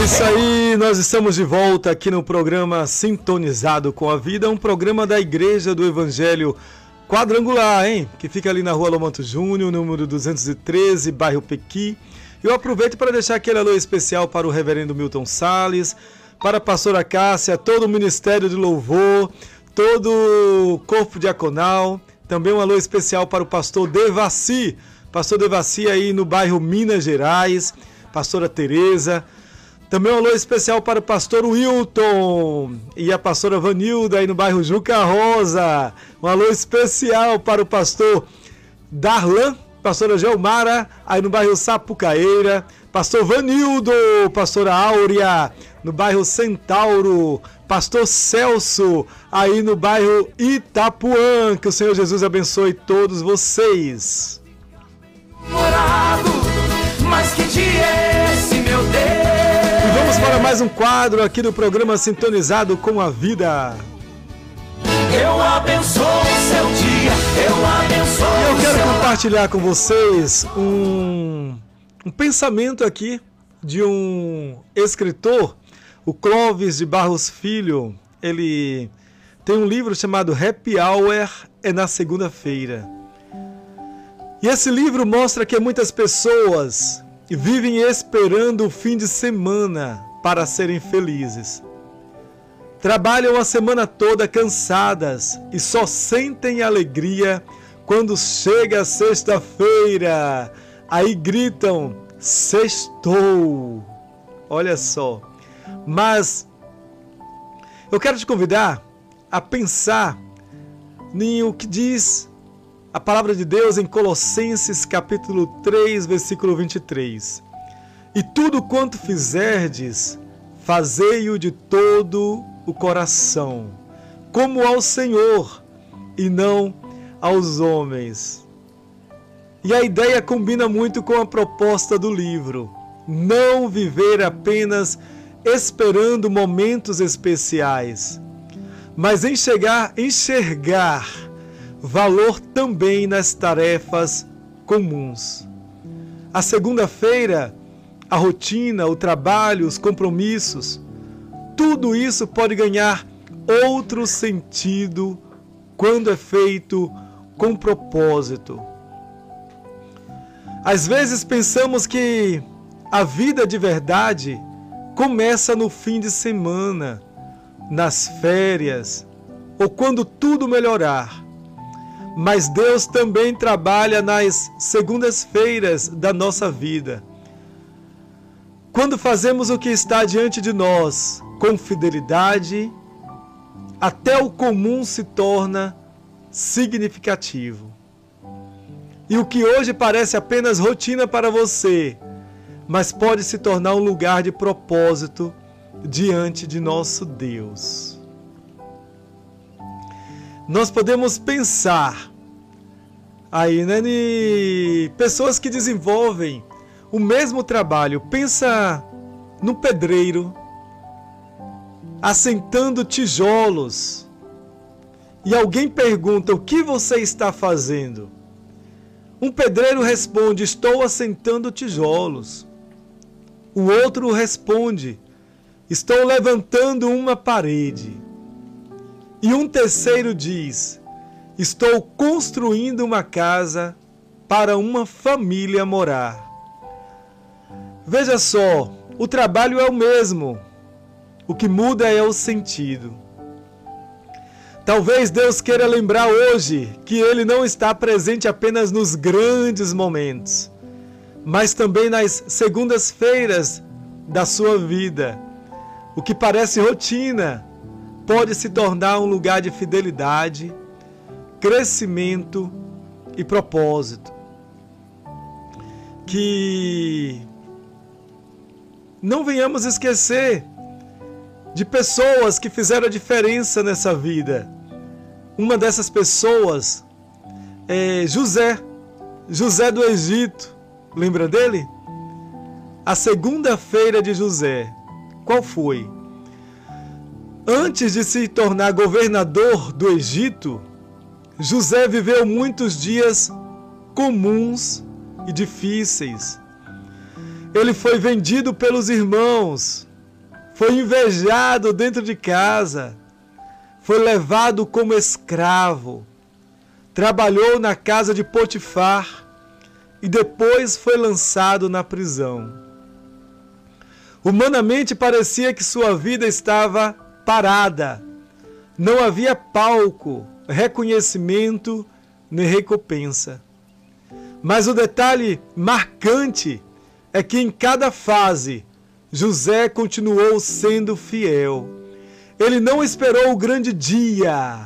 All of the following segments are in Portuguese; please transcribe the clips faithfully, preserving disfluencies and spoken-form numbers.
isso aí, nós estamos de volta aqui no programa Sintonizado com a Vida, um programa da Igreja do Evangelho Quadrangular, hein? Que fica ali na Rua Lomanto Júnior, número duzentos e treze, bairro Pequi. Eu aproveito para deixar aquele alô especial para o reverendo Milton Salles, para a pastora Cássia, todo o Ministério de Louvor, todo o corpo diaconal. Também um alô especial para o pastor Devaci, pastor Devaci aí no bairro Minas Gerais, pastora Tereza. Também um alô especial para o pastor Wilton e a pastora Vanilda aí no bairro Juca Rosa. Um alô especial para o pastor Darlan, pastora Gelmara aí no bairro Sapucaeira. Pastor Vanildo, pastora Áurea no bairro Centauro. Pastor Celso aí no bairro Itapuã. Que o Senhor Jesus abençoe todos vocês. Morado, mas que dia é esse, meu Deus? Vamos para mais um quadro aqui do programa Sintonizado com a Vida. Eu abençoo o seu dia, eu abençoo o seu... Eu quero compartilhar com vocês um, um pensamento aqui de um escritor, o Clóvis de Barros Filho. Ele tem um livro chamado Happy Hour é na segunda-feira. E esse livro mostra que muitas pessoas vivem esperando o fim de semana para serem felizes. Trabalham a semana toda cansadas e só sentem alegria quando chega a sexta-feira. Aí gritam, sextou. Olha só. Mas eu quero te convidar a pensar em o que diz a palavra de Deus em Colossenses capítulo três, versículo vinte e três. E tudo quanto fizerdes, fazei-o de todo o coração, como ao Senhor e não aos homens. E a ideia combina muito com a proposta do livro. Não viver apenas esperando momentos especiais, mas enxergar, enxergar valor também nas tarefas comuns. A segunda-feira, a rotina, o trabalho, os compromissos, tudo isso pode ganhar outro sentido quando é feito com propósito. Às vezes pensamos que a vida de verdade começa no fim de semana, nas férias ou quando tudo melhorar. Mas Deus também trabalha nas segundas-feiras da nossa vida. Quando fazemos o que está diante de nós com fidelidade, até o comum se torna significativo. E o que hoje parece apenas rotina para você, mas pode se tornar um lugar de propósito diante de nosso Deus. Nós podemos pensar aí, né, em pessoas que desenvolvem o mesmo trabalho. Pensa no pedreiro assentando tijolos e alguém pergunta: o que você está fazendo? Um pedreiro responde: estou assentando tijolos. O outro responde: estou levantando uma parede. E um terceiro diz: estou construindo uma casa para uma família morar. Veja só, o trabalho é o mesmo. O que muda é o sentido. Talvez Deus queira lembrar hoje que Ele não está presente apenas nos grandes momentos, mas também nas segundas-feiras da sua vida. O que parece rotina pode se tornar um lugar de fidelidade, crescimento e propósito. Que não venhamos esquecer de pessoas que fizeram a diferença nessa vida. Uma dessas pessoas é José, José do Egito. Lembra dele? A segunda-feira de José, qual foi? Antes de se tornar governador do Egito, José viveu muitos dias comuns e difíceis. Ele foi vendido pelos irmãos foi invejado dentro de casa, foi levado como escravo, trabalhou na casa de Potifar e depois foi lançado na prisão. Humanamente parecia que sua vida estava parada, não havia palco, reconhecimento nem recompensa. Mas o detalhe marcante é que em cada fase José continuou sendo fiel. Ele não esperou o grande dia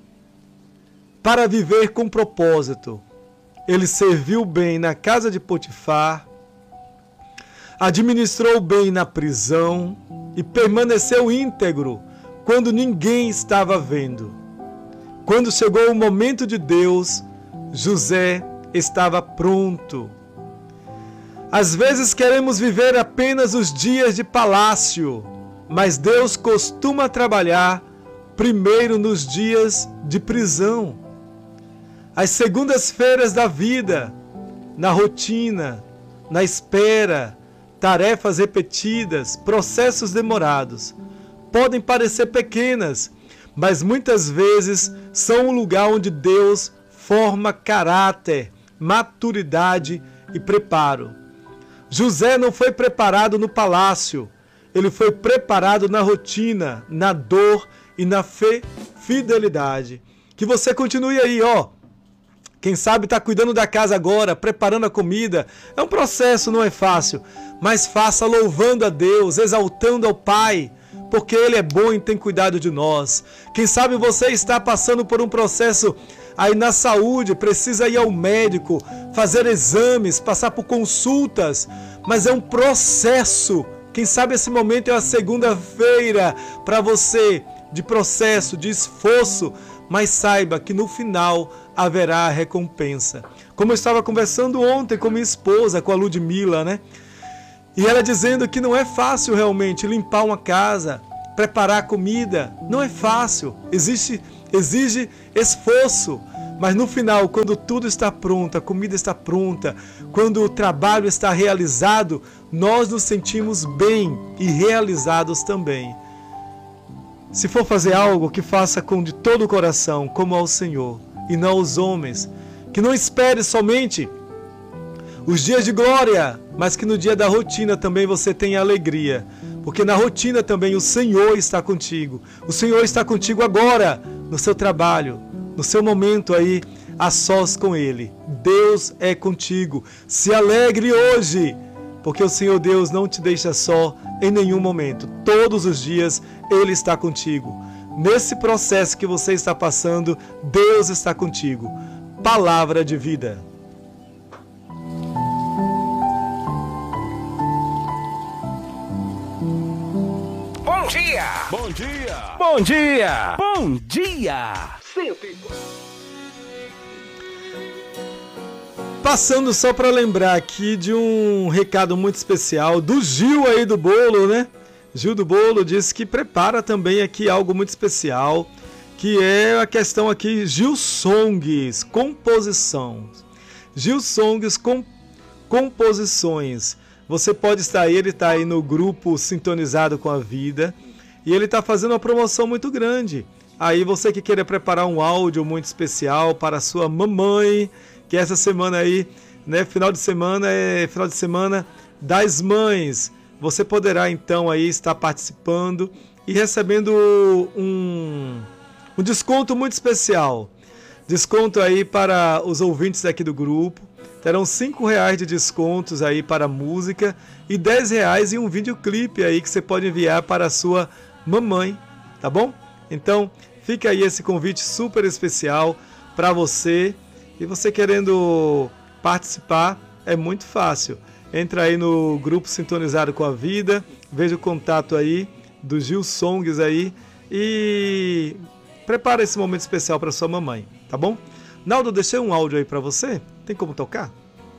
para viver com propósito. Ele serviu bem na casa de Potifar, administrou bem na prisão e permaneceu íntegro quando ninguém estava vendo. Quando chegou o momento de Deus, José estava pronto. Às vezes queremos viver apenas os dias de palácio, mas Deus costuma trabalhar primeiro nos dias de prisão. As segundas-feiras da vida, na rotina, na espera, tarefas repetidas, processos demorados, podem parecer pequenas, mas muitas vezes são o lugar onde Deus forma caráter, maturidade e preparo. José não foi preparado no palácio, ele foi preparado na rotina, na dor e na fe- fidelidade. Que você continue aí, ó. Quem sabe está cuidando da casa agora, preparando a comida. É um processo, não é fácil, mas faça louvando a Deus, exaltando ao Pai, porque Ele é bom e tem cuidado de nós. Quem sabe você está passando por um processo aí na saúde, precisa ir ao médico, fazer exames, passar por consultas, mas é um processo. Quem sabe esse momento é a segunda-feira para você de processo, de esforço, mas saiba que no final haverá a recompensa. Como eu estava conversando ontem com minha esposa, com a Ludmila, né? E ela dizendo que não é fácil realmente limpar uma casa, preparar comida, não é fácil, existe, exige esforço. Mas no final, quando tudo está pronto, a comida está pronta, quando o trabalho está realizado, nós nos sentimos bem e realizados também. Se for fazer algo, que faça com de todo o coração, como ao Senhor, e não aos homens. Que não espere somente os dias de glória, mas que no dia da rotina também você tenha alegria. Porque na rotina também o Senhor está contigo. O Senhor está contigo agora, no seu trabalho, no seu momento aí, a sós com Ele. Deus é contigo. Se alegre hoje, porque o Senhor Deus não te deixa só em nenhum momento. Todos os dias Ele está contigo. Nesse processo que você está passando, Deus está contigo. Palavra de vida. Bom dia! Bom dia! Bom dia! Bom dia! Passando só para lembrar aqui de um recado muito especial do Gil aí do Bolo, né? Gil do Bolo disse que prepara também aqui algo muito especial, que é a questão aqui Gil Songs, composição. Gil Songs, com, composições. Você pode estar aí, ele está aí no grupo Sintonizado com a Vida, e ele está fazendo uma promoção muito grande. Aí você que queira preparar um áudio muito especial para a sua mamãe, que essa semana aí, né, final de semana é final de semana das mães. Você poderá então aí estar participando e recebendo um, um desconto muito especial. Desconto aí para os ouvintes aqui do grupo. Terão cinco reais de descontos aí para a música e dez reais em um videoclipe aí que você pode enviar para a sua mamãe, tá bom? Então, fica aí esse convite super especial para você. E você querendo participar, é muito fácil. Entra aí no grupo Sintonizado com a Vida, veja o contato aí do Gil Songs aí e prepara esse momento especial para sua mamãe, tá bom? Naldo, deixei um áudio aí para você. Tem como tocar?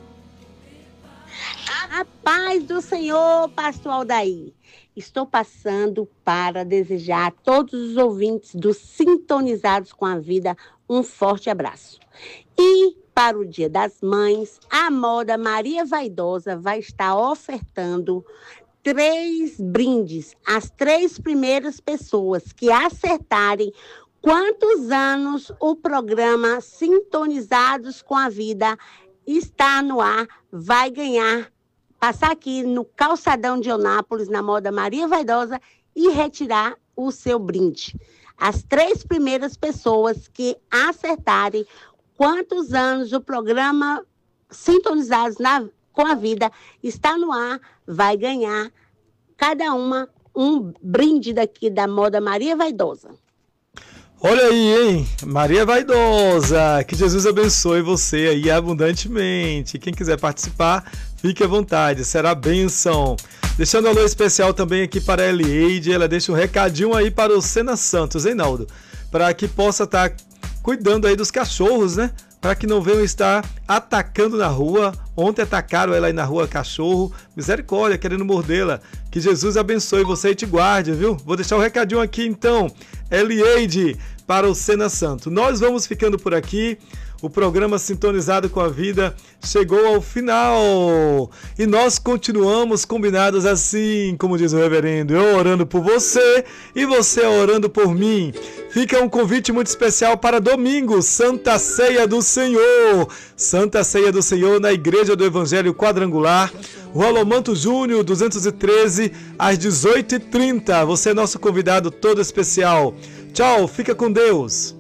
A paz do Senhor, pastor Aldair. Estou passando para desejar a todos os ouvintes dos Sintonizados com a Vida um forte abraço. E para o Dia das Mães, a moda Maria Vaidosa vai estar ofertando três brindes. As três primeiras pessoas que acertarem quantos anos o programa Sintonizados com a Vida está no ar, vai ganhar, passar aqui no calçadão de Eunápolis, na Moda Maria Vaidosa, e retirar o seu brinde. As três primeiras pessoas que acertarem quantos anos o programa Sintonizados na, com a Vida está no ar, vai ganhar cada uma um brinde daqui da Moda Maria Vaidosa. Olha aí, hein? Maria Vaidosa, que Jesus abençoe você aí abundantemente. Quem quiser participar, fique à vontade, será bênção. Deixando um alô especial também aqui para a Elieide, ela deixa um recadinho aí para o Sena Santos, hein, Naldo? Para que possa estar cuidando aí dos cachorros, né? Para que não venham estar atacando na rua. Ontem atacaram ela aí na rua, cachorro. Misericórdia, querendo mordê-la. Que Jesus abençoe você e te guarde, viu? Vou deixar o um recadinho aqui então. Elieide para o Sena Santo. Nós vamos ficando por aqui. O programa Sintonizado com a Vida chegou ao final. E nós continuamos combinados assim, como diz o reverendo. Eu orando por você e você orando por mim. Fica um convite muito especial para domingo, Santa Ceia do Senhor. Santa Ceia do Senhor na Igreja do Evangelho Quadrangular, Rua Lomanto Júnior, duzentos e treze, às dezoito e trinta. Você é nosso convidado todo especial. Tchau, fica com Deus.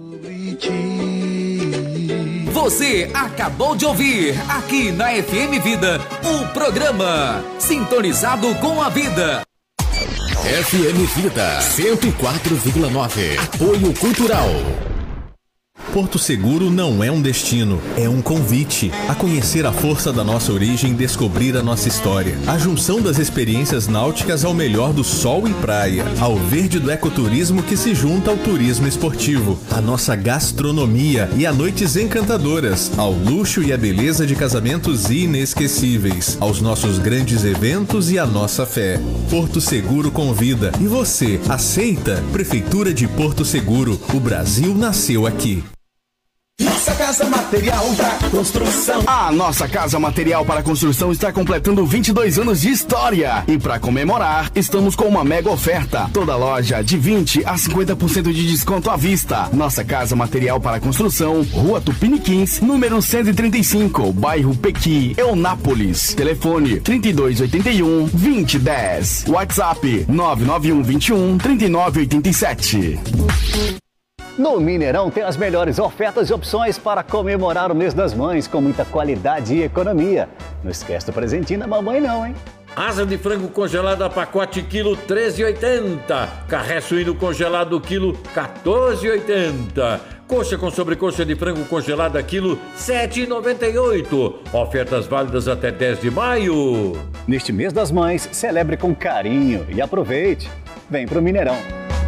Você acabou de ouvir aqui na F M Vida o programa Sintonizado com a Vida. F M Vida cento e quatro vírgula nove. Apoio Cultural. Porto Seguro não é um destino, é um convite a conhecer a força da nossa origem e descobrir a nossa história. A junção das experiências náuticas ao melhor do sol e praia, ao verde do ecoturismo que se junta ao turismo esportivo, a nossa gastronomia e a noites encantadoras, ao luxo e a beleza de casamentos inesquecíveis, aos nossos grandes eventos e a nossa fé. Porto Seguro convida. E você, aceita? Prefeitura de Porto Seguro. O Brasil nasceu aqui. Nossa Casa Material para Construção. A Nossa Casa Material para Construção está completando vinte e dois anos de história. E para comemorar, estamos com uma mega oferta. Toda loja de vinte a cinquenta por cento de desconto à vista. Nossa Casa Material para Construção, Rua Tupiniquins, número cento e trinta e cinco, bairro Pequi, Eunápolis. Telefone trinta e dois oitenta e um, vinte e dez. WhatsApp nove nove um, vinte e um, trinta e nove oitenta e sete. No Mineirão tem as melhores ofertas e opções para comemorar o mês das mães com muita qualidade e economia. Não esquece do presentinho da mamãe não, hein? Asa de frango congelada pacote quilo treze reais e oitenta centavos. Carré suíno congelado quilo quatorze reais e oitenta centavos. Coxa com sobrecoxa de frango congelada quilo sete reais e noventa e oito centavos. Ofertas válidas até dez de maio. Neste mês das mães, celebre com carinho e aproveite. Vem pro Mineirão.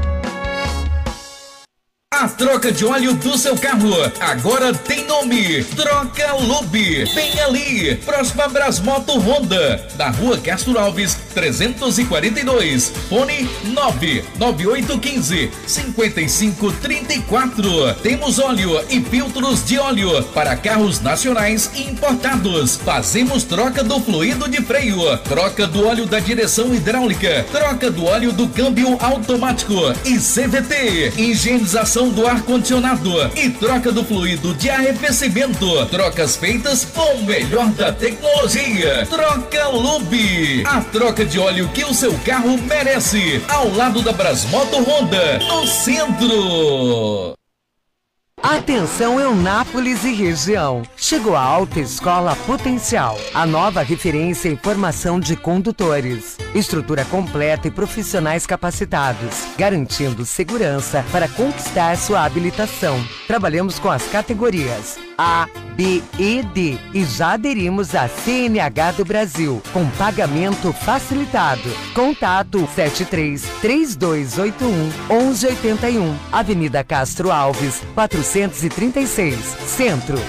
A troca de óleo do seu carro agora tem nome: Troca Lube. Bem ali, próxima a Brasmoto Honda, na Rua Castro Alves, trezentos e quarenta e dois. Fone nove nove oito um cinco, cinco cinco três quatro. Temos óleo e filtros de óleo para carros nacionais e importados. Fazemos troca do fluido de freio, troca do óleo da direção hidráulica, troca do óleo do câmbio automático e C V T, higienização do ar-condicionado e troca do fluido de arrefecimento. Trocas feitas com o melhor da tecnologia. Troca Lube. A troca de óleo que o seu carro merece. Ao lado da Brasmoto Honda, no centro. Atenção Eunápolis e região. Chegou a Autoescola Potencial, a nova referência em formação de condutores. Estrutura completa e profissionais capacitados, garantindo segurança para conquistar sua habilitação. Trabalhamos com as categorias A, B e D e já aderimos à C N H do Brasil, com pagamento facilitado. Contato sete três, três dois oito um, um um oito um, Avenida Castro Alves, quatrocentos e trinta e seis, Centro,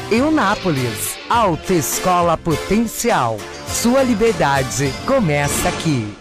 Eunápolis. Autoescola Potencial. Sua liberdade começa aqui.